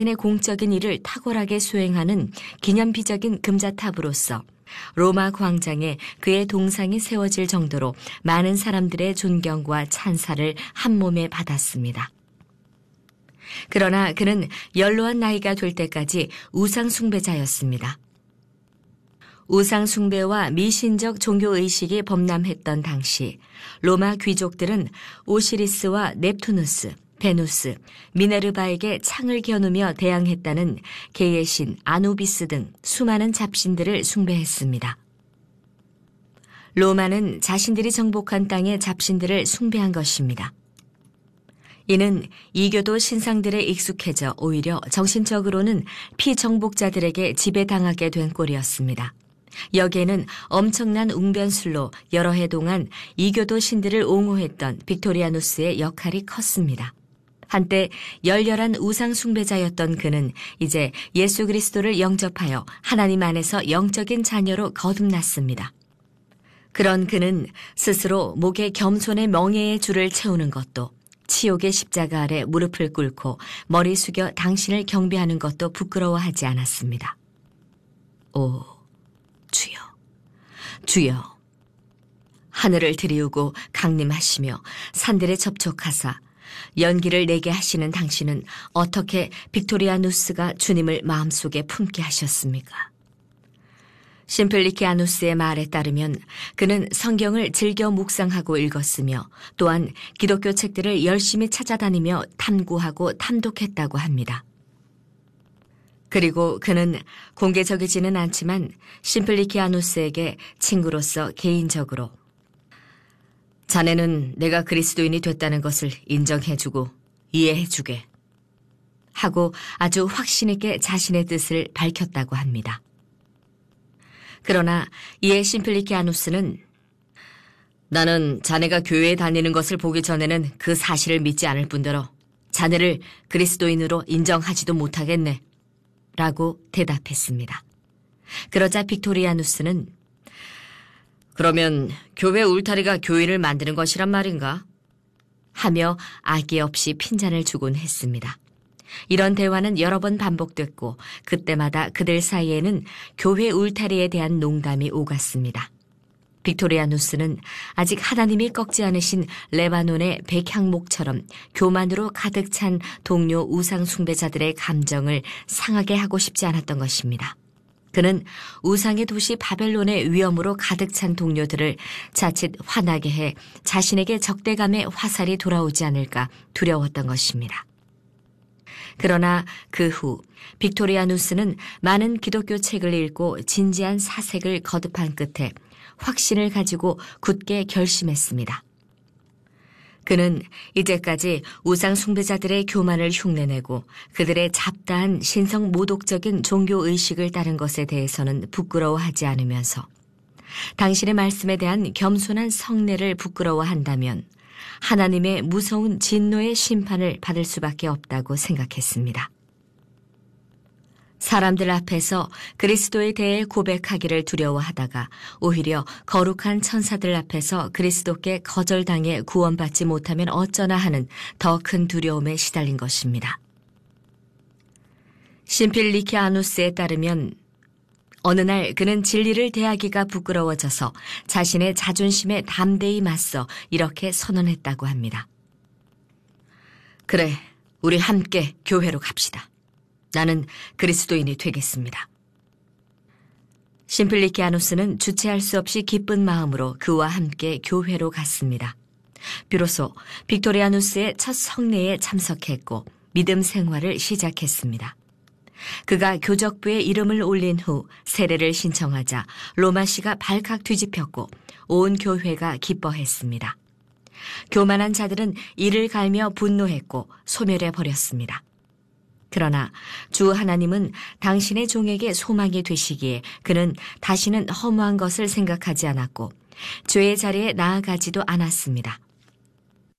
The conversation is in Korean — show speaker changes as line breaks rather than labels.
자신의 공적인 일을 탁월하게 수행하는 기념비적인 금자탑으로서 로마 광장에 그의 동상이 세워질 정도로 많은 사람들의 존경과 찬사를 한몸에 받았습니다. 그러나 그는 연로한 나이가 될 때까지 우상숭배자였습니다. 우상숭배와 미신적 종교의식이 범람했던 당시 로마 귀족들은 오시리스와 넵투누스, 베누스, 미네르바에게 창을 겨누며 대항했다는 개의 신 아누비스 등 수많은 잡신들을 숭배했습니다. 로마는 자신들이 정복한 땅의 잡신들을 숭배한 것입니다. 이는 이교도 신상들에 익숙해져 오히려 정신적으로는 피정복자들에게 지배당하게 된 꼴이었습니다. 여기에는 엄청난 웅변술로 여러 해 동안 이교도 신들을 옹호했던 빅토리아누스의 역할이 컸습니다. 한때 열렬한 우상 숭배자였던 그는 이제 예수 그리스도를 영접하여 하나님 안에서 영적인 자녀로 거듭났습니다. 그런 그는 스스로 목에 겸손의 멍에의 줄을 채우는 것도, 치욕의 십자가 아래 무릎을 꿇고 머리 숙여 당신을 경배하는 것도 부끄러워하지 않았습니다. 오, 주여, 주여. 하늘을 들이우고 강림하시며 산들에 접촉하사 연기를 내게 하시는 당신은 어떻게 빅토리아누스가 주님을 마음속에 품게 하셨습니까? 심플리키아누스의 말에 따르면 그는 성경을 즐겨 묵상하고 읽었으며 또한 기독교 책들을 열심히 찾아다니며 탐구하고 탐독했다고 합니다. 그리고 그는 공개적이지는 않지만 심플리키아누스에게 친구로서 개인적으로 자네는 내가 그리스도인이 됐다는 것을 인정해주고 이해해주게 하고 아주 확신 있게 자신의 뜻을 밝혔다고 합니다. 그러나 이에 심플리키아누스는 나는 자네가 교회에 다니는 것을 보기 전에는 그 사실을 믿지 않을 뿐더러 자네를 그리스도인으로 인정하지도 못하겠네 라고 대답했습니다. 그러자 빅토리아누스는 그러면 교회 울타리가 교인을 만드는 것이란 말인가? 하며 악의 없이 핀잔을 주곤 했습니다. 이런 대화는 여러 번 반복됐고 그때마다 그들 사이에는 교회 울타리에 대한 농담이 오갔습니다. 빅토리아누스는 아직 하나님이 꺾지 않으신 레바논의 백향목처럼 교만으로 가득 찬 동료 우상 숭배자들의 감정을 상하게 하고 싶지 않았던 것입니다. 그는 우상의 도시 바벨론의 위험으로 가득 찬 동료들을 자칫 화나게 해 자신에게 적대감의 화살이 돌아오지 않을까 두려웠던 것입니다. 그러나 그 후 빅토리아누스는 많은 기독교 책을 읽고 진지한 사색을 거듭한 끝에 확신을 가지고 굳게 결심했습니다. 그는 이제까지 우상 숭배자들의 교만을 흉내내고 그들의 잡다한 신성 모독적인 종교의식을 따른 것에 대해서는 부끄러워하지 않으면서 당신의 말씀에 대한 겸손한 성례를 부끄러워한다면 하나님의 무서운 진노의 심판을 받을 수밖에 없다고 생각했습니다. 사람들 앞에서 그리스도에 대해 고백하기를 두려워하다가 오히려 거룩한 천사들 앞에서 그리스도께 거절당해 구원받지 못하면 어쩌나 하는 더 큰 두려움에 시달린 것입니다. 심필리키아누스에 따르면 어느 날 그는 진리를 대하기가 부끄러워져서 자신의 자존심에 담대히 맞서 이렇게 선언했다고 합니다. 그래, 우리 함께 교회로 갑시다. 나는 그리스도인이 되겠습니다. 심플리키아누스는 주체할 수 없이 기쁜 마음으로 그와 함께 교회로 갔습니다. 비로소 빅토리아누스의 첫 성례에 참석했고 믿음 생활을 시작했습니다. 그가 교적부에 이름을 올린 후 세례를 신청하자 로마시가 발칵 뒤집혔고 온 교회가 기뻐했습니다. 교만한 자들은 이를 갈며 분노했고 소멸해버렸습니다. 그러나 주 하나님은 당신의 종에게 소망이 되시기에 그는 다시는 허무한 것을 생각하지 않았고 죄의 자리에 나아가지도 않았습니다.